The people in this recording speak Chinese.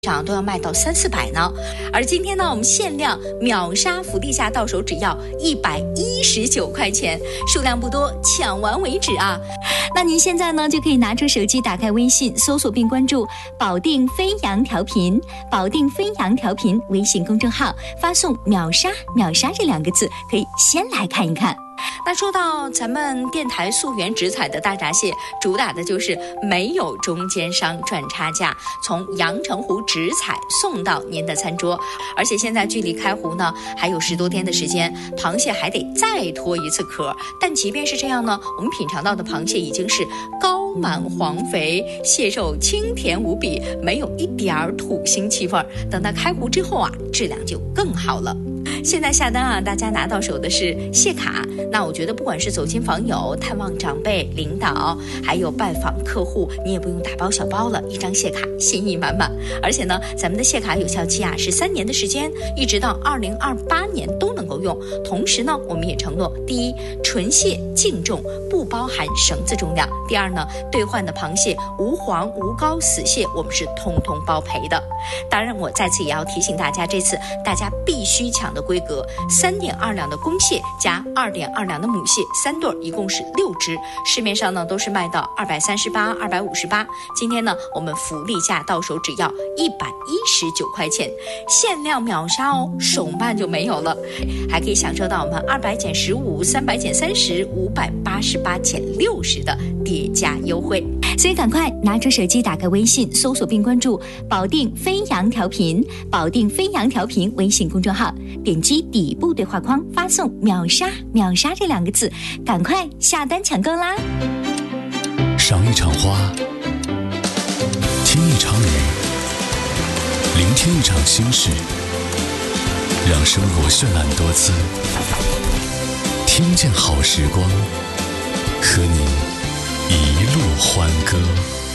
上都要卖到300-400呢，而今天呢，我们限量秒杀福利价到手只要119块钱，数量不多，抢完为止啊！那您现在呢就可以拿出手机，打开微信，搜索并关注“保定飞扬调频”，保定飞扬调频微信公众号，发送“秒杀”这2个字，可以先来看一看。那说到咱们电台溯源直采的大闸蟹，主打的就是没有中间商赚差价，从阳澄湖直采送到您的餐桌。而且现在距离开湖呢还有10多天的时间，螃蟹还得再脱一次壳。但即便是这样呢，我们品尝到的螃蟹已经是高满黄肥，蟹肉清甜无比，没有一点土腥气味。等到开湖之后啊，质量就更好了。现在下单啊，大家拿到手的是蟹卡。那我觉得不管是走亲访友、探望长辈、领导，还有拜访客户，你也不用大包小包了，一张蟹卡心意满满。而且呢，咱们的蟹卡有效期啊是3年的时间，一直到2028年都能够用。同时呢，我们也承诺：第一，纯蟹净重，不包含绳子重量；第二呢，兑换的螃蟹无黄无膏死蟹，我们是通通包赔的。当然，我再次也要提醒大家，这次大家必须抢的规格：3.2两的公蟹加2.2两的母蟹，3对，一共是6只。市面上呢都是卖到238、258，今天呢我们福利价到手只要119块钱，限量秒杀哦，手慢就没有了。还可以享受到我们200减15、300减30、588减60的叠加优惠。所以赶快拿出手机，打开微信，搜索并关注保定飞扬调频，保定飞扬调频微信公众号，点击底部对话框，发送秒杀这2个字，赶快下单抢购啦！ 赏一场花，听一场雨，聆听一场心事，让生活绚烂多姿，听见好时光，和你一路欢歌。